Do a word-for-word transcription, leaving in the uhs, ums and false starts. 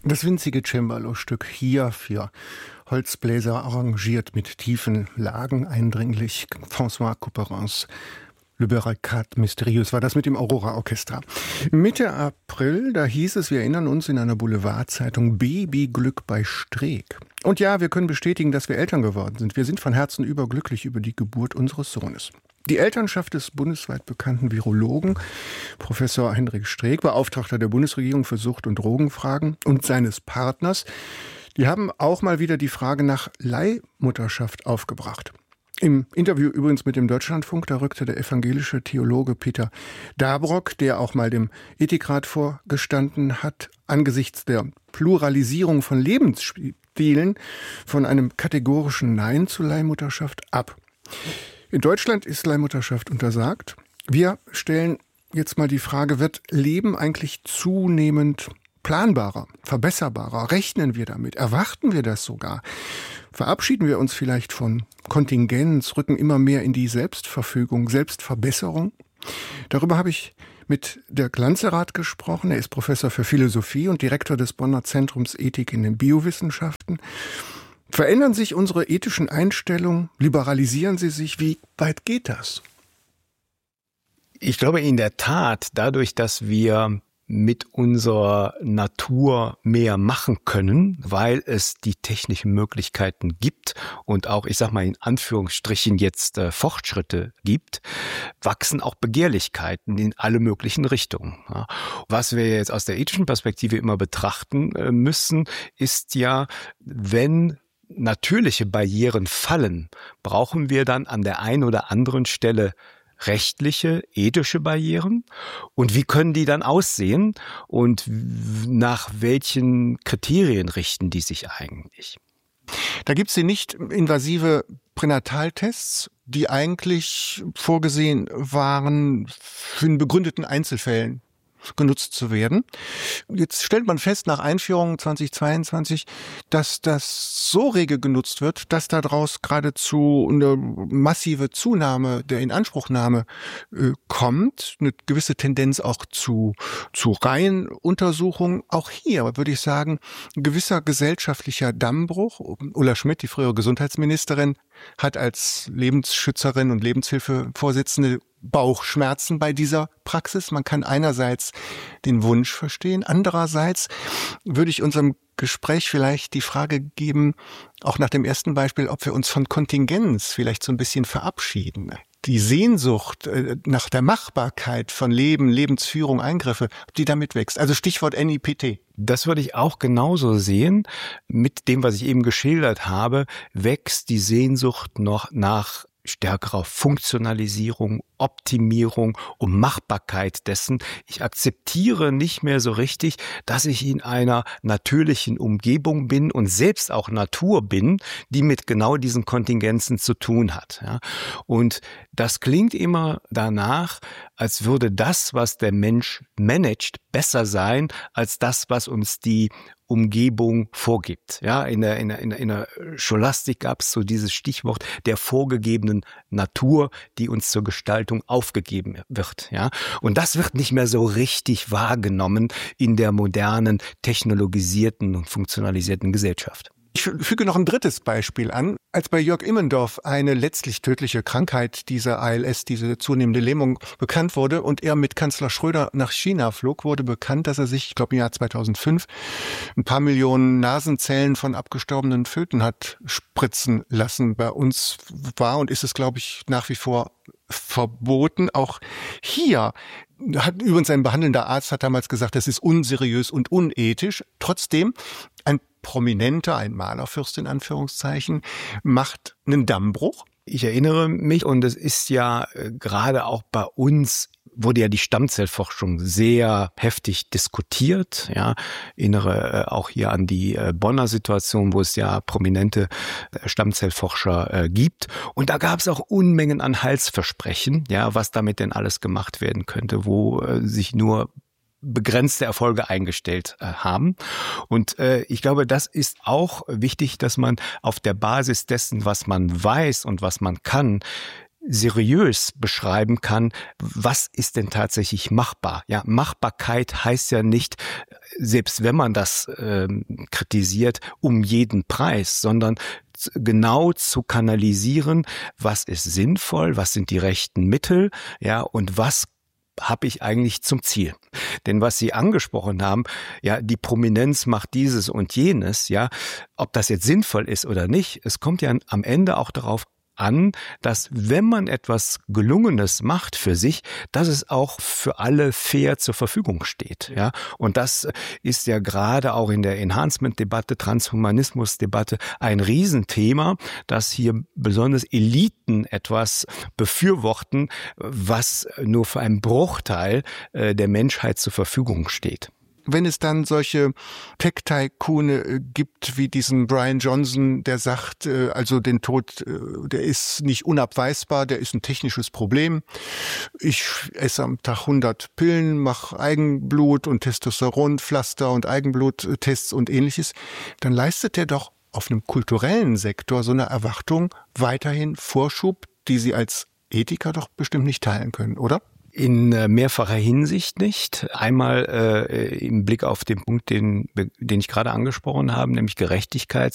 Das winzige Cembalo-Stück hier für Holzbläser, arrangiert mit tiefen Lagen, eindringlich. François Couperins Le Barricade Mystérieuse war das mit dem Aurora Orchestra. Mitte April, da hieß es, wir erinnern uns, in einer Boulevardzeitung, Babyglück bei Streeck. Und ja, wir können bestätigen, dass wir Eltern geworden sind. Wir sind von Herzen überglücklich über die Geburt unseres Sohnes. Die Elternschaft des bundesweit bekannten Virologen, Professor Hendrik Streeck, Beauftragter der Bundesregierung für Sucht- und Drogenfragen, und seines Partners, die haben auch mal wieder die Frage nach Leihmutterschaft aufgebracht. Im Interview übrigens mit dem Deutschlandfunk, da rückte der evangelische Theologe Peter Dabrock, der auch mal dem Ethikrat vorgestanden hat, angesichts der Pluralisierung von Lebensstilen von einem kategorischen Nein zu Leihmutterschaft ab. In Deutschland ist Leihmutterschaft untersagt. Wir stellen jetzt mal die Frage, wird Leben eigentlich zunehmend planbarer, verbesserbarer? Rechnen wir damit? Erwarten wir das sogar? Verabschieden wir uns vielleicht von Kontingenz, rücken immer mehr in die Selbstverfügung, Selbstverbesserung? Darüber habe ich mit Dirk Lanzerath gesprochen. Er ist Professor für Philosophie und Direktor des Bonner Zentrums Ethik in den Biowissenschaften. Verändern sich unsere ethischen Einstellungen? Liberalisieren sie sich? Wie weit geht das? Ich glaube in der Tat, dadurch, dass wir mit unserer Natur mehr machen können, weil es die technischen Möglichkeiten gibt und auch, ich sag mal in Anführungsstrichen jetzt äh, Fortschritte gibt, wachsen auch Begehrlichkeiten in alle möglichen Richtungen. Ja. Was wir jetzt aus der ethischen Perspektive immer betrachten äh, müssen, ist ja, wenn natürliche Barrieren fallen, brauchen wir dann an der einen oder anderen Stelle rechtliche, ethische Barrieren, und wie können die dann aussehen und nach welchen Kriterien richten die sich eigentlich? Da gibt es die nicht invasive Pränataltests, die eigentlich vorgesehen waren, für in begründeten Einzelfällen genutzt zu werden. Jetzt stellt man fest, nach Einführung zweitausendzweiundzwanzig, dass das so rege genutzt wird, dass daraus geradezu eine massive Zunahme der Inanspruchnahme äh, kommt, eine gewisse Tendenz auch zu, zu Reihenuntersuchungen. Auch hier würde ich sagen, ein gewisser gesellschaftlicher Dammbruch. Ulla Schmidt, die frühere Gesundheitsministerin, hat als Lebensschützerin und Lebenshilfevorsitzende Bauchschmerzen bei dieser Praxis. Man kann einerseits den Wunsch verstehen, andererseits würde ich unserem Gespräch vielleicht die Frage geben, auch nach dem ersten Beispiel, ob wir uns von Kontingenz vielleicht so ein bisschen verabschieden. Die Sehnsucht nach der Machbarkeit von Leben, Lebensführung, Eingriffe, ob die damit wächst. Also Stichwort N I P T. Das würde ich auch genauso sehen. Mit dem, was ich eben geschildert habe, wächst die Sehnsucht noch nach stärkerer Funktionalisierung, Optimierung und Machbarkeit dessen. Ich akzeptiere nicht mehr so richtig, dass ich in einer natürlichen Umgebung bin und selbst auch Natur bin, die mit genau diesen Kontingenzen zu tun hat. Ja. Und das klingt immer danach, als würde das, was der Mensch managt, besser sein als das, was uns die Umgebung vorgibt. Ja, in der, in der, in der Scholastik gab es so dieses Stichwort der vorgegebenen Natur, die uns zur Gestaltung aufgegeben wird. Ja, und das wird nicht mehr so richtig wahrgenommen in der modernen, technologisierten und funktionalisierten Gesellschaft. Ich füge noch ein drittes Beispiel an. Als bei Jörg Immendorf eine letztlich tödliche Krankheit, diese A L S, diese zunehmende Lähmung, bekannt wurde und er mit Kanzler Schröder nach China flog, wurde bekannt, dass er sich, ich glaube im Jahr zweitausendfünf, ein paar Millionen Nasenzellen von abgestorbenen Föten hat spritzen lassen. Bei uns war und ist es, glaube ich, nach wie vor verboten. Auch hier hat übrigens ein behandelnder Arzt hat damals gesagt, das ist unseriös und unethisch. Trotzdem, ein Prominenter, ein Malerfürst in Anführungszeichen, macht einen Dammbruch. Ich erinnere mich, und es ist ja äh, gerade auch bei uns, wurde ja die Stammzellforschung sehr heftig diskutiert. Ja, erinnere äh, auch hier an die äh, Bonner Situation, wo es ja prominente äh, Stammzellforscher äh, gibt. Und da gab es auch Unmengen an Heilsversprechen, ja, was damit denn alles gemacht werden könnte, wo äh, sich nur begrenzte Erfolge eingestellt äh, haben. Und äh, ich glaube, das ist auch wichtig, dass man auf der Basis dessen, was man weiß und was man kann, seriös beschreiben kann, was ist denn tatsächlich machbar? Ja, Machbarkeit heißt ja nicht, selbst wenn man das äh, kritisiert, um jeden Preis, sondern genau zu kanalisieren, was ist sinnvoll, was sind die rechten Mittel, ja, und was habe ich eigentlich zum Ziel? Denn was Sie angesprochen haben, ja, die Prominenz macht dieses und jenes, ja, ob das jetzt sinnvoll ist oder nicht, es kommt ja am Ende auch darauf an, dass wenn man etwas Gelungenes macht für sich, dass es auch für alle fair zur Verfügung steht. Ja, und das ist ja gerade auch in der Enhancement-Debatte, Transhumanismus-Debatte ein Riesenthema, dass hier besonders Eliten etwas befürworten, was nur für einen Bruchteil der Menschheit zur Verfügung steht. Wenn es dann solche Tech-Tycoone gibt wie diesen Brian Johnson, der sagt, also den Tod, der ist nicht unabweisbar, der ist ein technisches Problem. Ich esse am Tag hundert Pillen, mache Eigenblut und Testosteronpflaster und Eigenbluttests und ähnliches, dann leistet er doch auf einem kulturellen Sektor so eine Erwartung weiterhin Vorschub, die Sie als Ethiker doch bestimmt nicht teilen können, oder? In mehrfacher Hinsicht nicht. Einmal äh, im Blick auf den Punkt, den, den ich gerade angesprochen habe, nämlich Gerechtigkeit.